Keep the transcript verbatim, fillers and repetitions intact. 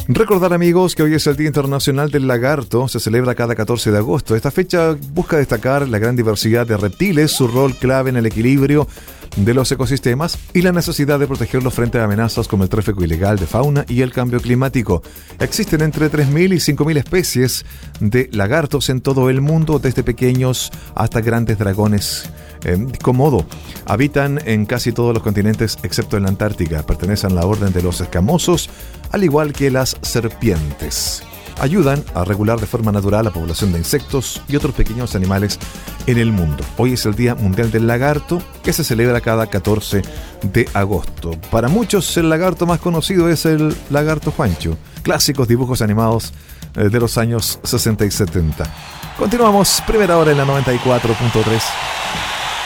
Recordar, amigos, que hoy es el Día Internacional del Lagarto. Se celebra cada catorce de agosto. Esta fecha busca destacar la gran diversidad de reptiles, su rol clave en el equilibrio de los ecosistemas y la necesidad de protegerlos frente a amenazas como el tráfico ilegal de fauna y el cambio climático. Existen entre tres mil y cinco mil especies de lagartos en todo el mundo, desde pequeños hasta grandes dragones eh, Komodo. Habitan en casi todos los continentes excepto en la Antártica. Pertenecen a la orden de los escamosos, al igual que las serpientes. Ayudan a regular de forma natural la población de insectos y otros pequeños animales en el mundo. Hoy es el Día Mundial del Lagarto, que se celebra cada catorce de agosto. Para muchos, el lagarto más conocido es el lagarto Juancho, clásicos dibujos animados de los años sesenta y setenta. Continuamos, primera hora en la noventa y cuatro punto tres.